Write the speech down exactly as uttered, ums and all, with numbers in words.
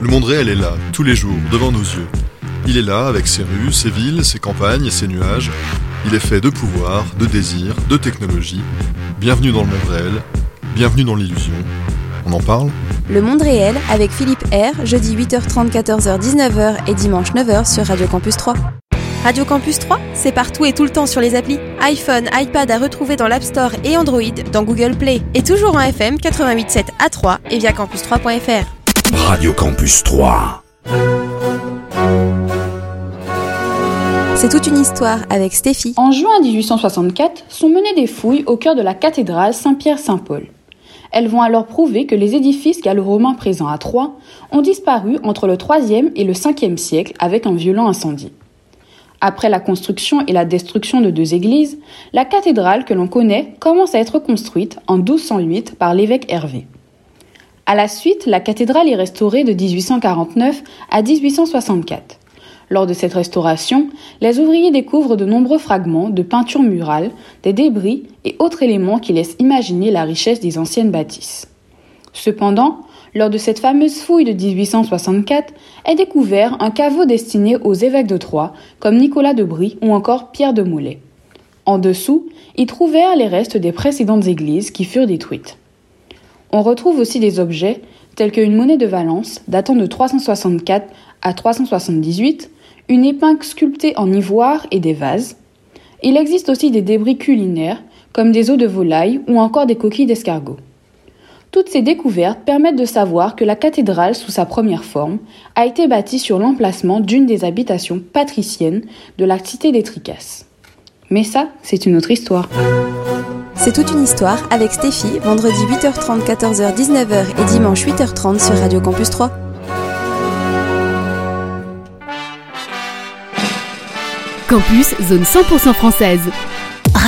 Le monde réel est là, tous les jours, devant nos yeux. Il est là avec ses rues, ses villes, ses campagnes et ses nuages. Il est fait de pouvoir, de désir, de technologie. Bienvenue dans le monde réel, bienvenue dans l'illusion. On en parle ? Le monde réel avec Philippe R, jeudi huit heures trente, quatorze heures, dix-neuf heures et dimanche neuf heures sur Radio Campus trois. Radio Campus trois, c'est partout et tout le temps sur les applis. iPhone, iPad à retrouver dans l'App Store et Android, dans Google Play. Et toujours en F M quatre-vingt-huit virgule sept à Troyes et via campus trois point f r. Radio Campus trois. C'est toute une histoire avec Stéphie. En juin dix-huit cent soixante-quatre sont menées des fouilles au cœur de la cathédrale Saint-Pierre-Saint-Paul. Elles vont alors prouver que les édifices gallo-romains présents à Troyes ont disparu entre le troisième et le cinquième siècle avec un violent incendie. Après la construction et la destruction de deux églises, la cathédrale que l'on connaît commence à être construite en douze cent huit par l'évêque Hervé. À la suite, la cathédrale est restaurée de dix-huit cent quarante-neuf à dix-huit cent soixante-quatre. Lors de cette restauration, les ouvriers découvrent de nombreux fragments de peintures murales, des débris et autres éléments qui laissent imaginer la richesse des anciennes bâtisses. Cependant, lors de cette fameuse fouille de dix-huit cent soixante-quatre, est découvert un caveau destiné aux évêques de Troyes, comme Nicolas de Brie ou encore Pierre de Molay. En dessous, ils trouvèrent les restes des précédentes églises qui furent détruites. On retrouve aussi des objets tels qu'une monnaie de Valence datant de trois cent soixante-quatre à trois cent soixante-dix-huit, une épingle sculptée en ivoire et des vases. Il existe aussi des débris culinaires, comme des os de volaille ou encore des coquilles d'escargot. Toutes ces découvertes permettent de savoir que la cathédrale, sous sa première forme, a été bâtie sur l'emplacement d'une des habitations patriciennes de la cité des Tricasses. Mais ça, c'est une autre histoire. C'est toute une histoire avec Stéphie, vendredi huit heures trente, quatorze heures, dix-neuf heures et dimanche huit heures trente sur Radio Campus trois. Campus, zone cent pour cent française.